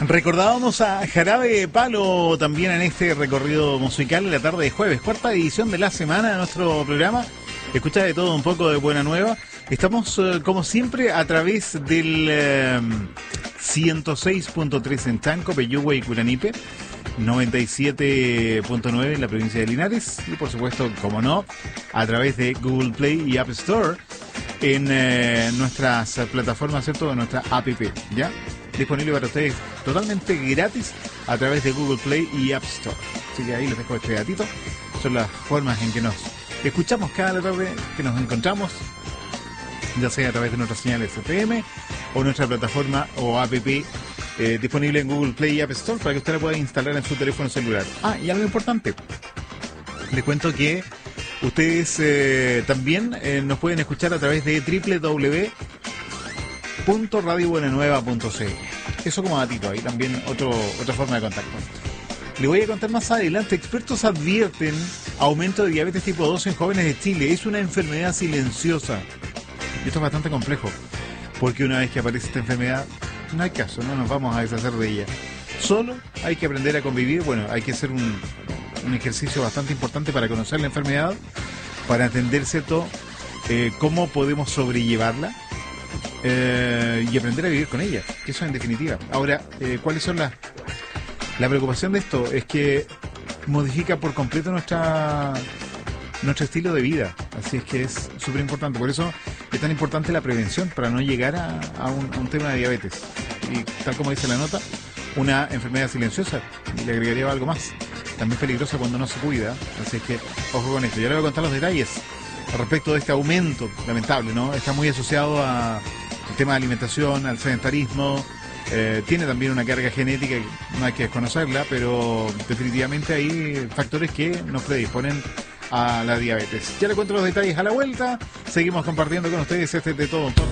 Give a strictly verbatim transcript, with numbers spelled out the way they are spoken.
Recordábamos a Jarabe de Palo también en este recorrido musical en la tarde de jueves, cuarta edición de la semana de nuestro programa. Escucha de todo un poco de buena nueva. Estamos, eh, como siempre, a través del eh, ciento seis punto tres en Chanco, Peyúgue y Curanipe, noventa y siete punto nueve en la provincia de Linares y, por supuesto, como no, a través de Google Play y App Store en eh, nuestras plataformas, ¿cierto? En nuestra app, ¿ya? Disponible para ustedes totalmente gratis a través de Google Play y App Store. Así que ahí les dejo este datito. Son las formas en que nos escuchamos cada tarde, que nos encontramos, ya sea a través de nuestras señales F M o nuestra plataforma o app eh, disponible en Google Play y App Store para que usted la pueda instalar en su teléfono celular. Ah, y algo importante. Les cuento que ustedes eh, también eh, nos pueden escuchar a través de doble u doble u doble u punto radio buena nueva punto c l. Eso como datito, ahí también otro, otra forma de contacto. Le voy a contar más adelante. Expertos advierten aumento de diabetes tipo dos en jóvenes de Chile. Es una enfermedad silenciosa. Y esto es bastante complejo, porque una vez que aparece esta enfermedad, no hay caso, no nos vamos a deshacer de ella. Solo hay que aprender a convivir. Bueno, hay que hacer un, un ejercicio bastante importante para conocer la enfermedad, para entender, ¿cierto?, eh, cómo podemos sobrellevarla. Eh, y aprender a vivir con ella, que eso en definitiva. Ahora, eh, ¿cuáles son las? La preocupación de esto es que modifica por completo nuestra nuestro estilo de vida, así es que es súper importante. Por eso es tan importante la prevención, para no llegar a, a, un, a un tema de diabetes. Y tal como dice la nota, una enfermedad silenciosa, y le agregaría algo más, también peligrosa cuando no se cuida, así es que ojo con esto. Ya le voy a contar los detalles respecto de este aumento lamentable, ¿no? Está muy asociado a el tema de alimentación, al sedentarismo, eh, tiene también una carga genética, no hay que desconocerla, pero definitivamente hay factores que nos predisponen a la diabetes. Ya le cuento los detalles a la vuelta, seguimos compartiendo con ustedes este de todo un poco.